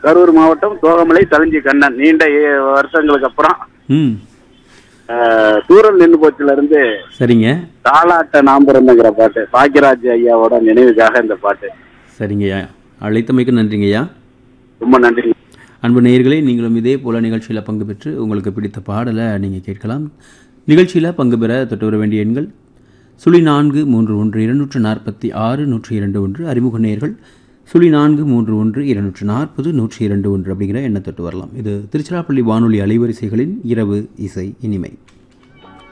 கரூர் மாவட்டம் தோகமலை தலிஞ்சி கண்ணன். நீண்ட வருஷங்களுக்கு அப்புறம் ம் தூரல் நின்று போச்சுல இருந்து சரிங்க தாலாட்ட நாம்பரந்துங்கிற பாட்டு, பாக்கியராஜ் ஐயாவோட நினைவுக்காக இந்த பாட்டு. சரிங்கய்யா, அழைத்தமைக்கு நன்றிங்கய்யா. ரொம்ப நன்றி. அன்பு நேயர்களே, நீங்களும் இதே போல நிகழ்ச்சியில் பங்கு பெற்று உங்களுக்கு பிடித்த பாடலை நீங்கள் கேட்கலாம். நிகழ்ச்சியில் பங்கு பெற தொட்டு வர வேண்டிய எண்கள் 0431 அறிமுக நேயர்கள் 0431 அப்படிங்கிற எண்ணை தொட்டு வரலாம். இது திருச்சிராப்பள்ளி வானொலி அலைவரிசைகளின் இரவு இசை இனிமை.